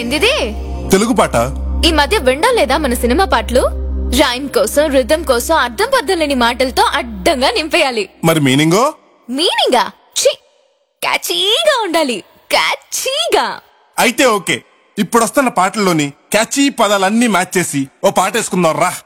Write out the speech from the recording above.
ఏందిది? తెలుగు పాట. ఈ మధ్య వినడం లేదా మన సినిమా పాటలు? రైమ్ కోసం, రిథం కోసం అర్థం పర్థం లేని మాటలతో అడ్డంగా నింపేయాలి. మరి మీనింగో? మీనింగా క్యాచీగా ఉండాలి. క్యాచీగా. అయితే ఓకే, ఇప్పుడొస్తున్న పాటల్లోని క్యాచీ పదాలన్నీ మ్యాచ్ చేసి ఓ పాట వేసుకుందాం రా.